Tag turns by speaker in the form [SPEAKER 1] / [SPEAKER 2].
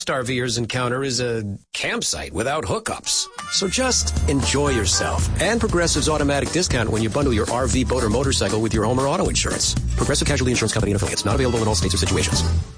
[SPEAKER 1] RVers encounter is a campsite without hookups. So just enjoy yourself. And Progressive's automatic discount when you bundle your RV, boat, or motorcycle with your home or auto insurance. Progressive Casualty Insurance Company and affiliates. Not available in all states or situations.